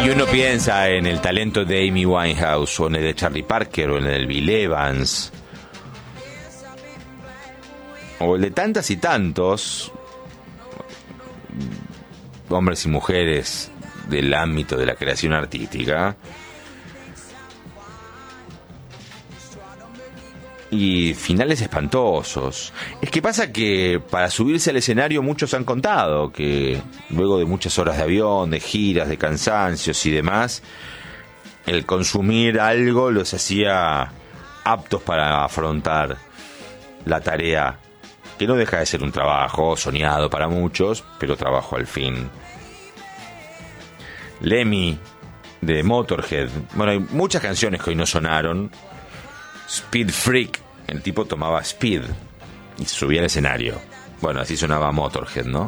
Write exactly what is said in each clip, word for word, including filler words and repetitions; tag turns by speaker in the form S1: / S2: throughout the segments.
S1: Y uno piensa en el talento de Amy Winehouse, o en el de Charlie Parker, o en el de Bill Evans, o el de tantas y tantos hombres y mujeres del ámbito de la creación artística, y finales espantosos. Es que pasa que para subirse al escenario muchos han contado que luego de muchas horas de avión, de giras, de cansancios y demás, el consumir algo los hacía aptos para afrontar la tarea, que no deja de ser un trabajo soñado para muchos, pero trabajo al fin. Lemmy de Motorhead, bueno, hay muchas canciones que hoy no sonaron. Speed Freak, el tipo tomaba speed y subía al escenario. Bueno, así sonaba Motorhead, ¿no?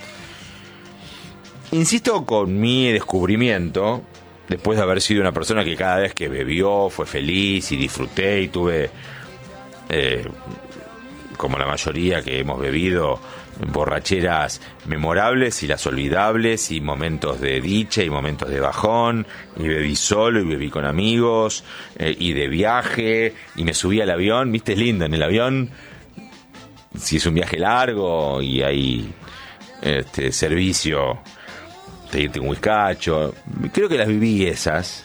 S1: Insisto con mi descubrimiento, después de haber sido una persona que cada vez que bebió fue feliz y disfruté y tuve, eh, como la mayoría que hemos bebido, borracheras memorables y las olvidables, y momentos de dicha y momentos de bajón, y bebí solo y bebí con amigos, eh, y de viaje, y me subí al avión. Viste, es lindo en el avión, si es un viaje largo y hay este servicio de irte un whiskacho, creo que las viví esas.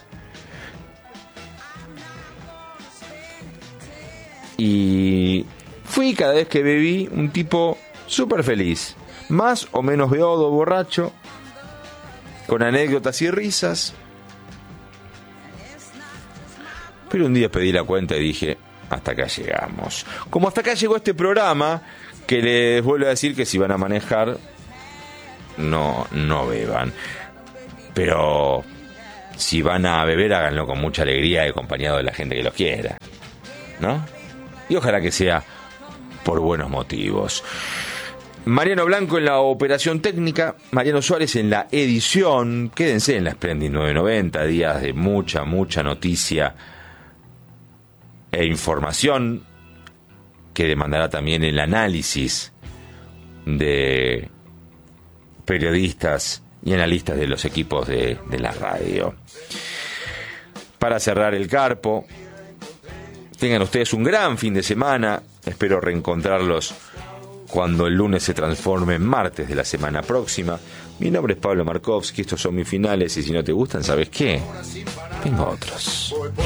S1: Y fui, cada vez que bebí, un tipo súper feliz, más o menos beodo, borracho, con anécdotas y risas. Pero un día pedí la cuenta y dije, hasta acá llegamos. Como hasta acá llegó este programa, que les vuelvo a decir que si van a manejar, no, no beban. Pero si van a beber, háganlo con mucha alegría y acompañado de la gente que los quiera, ¿no? Y ojalá que sea por buenos motivos. Mariano Blanco en la operación técnica, Mariano Suárez en la edición. Quédense en la Splendid nueve noventa, días de mucha, mucha noticia e información que demandará también el análisis de periodistas y analistas de los equipos de, de la radio. Para cerrar el Carpo, tengan ustedes un gran fin de semana. Espero reencontrarlos cuando el lunes se transforme en martes de la semana próxima. Mi nombre es Pablo Markovsky, estos son mis finales, y si no te gustan, ¿sabes qué? Tengo otros.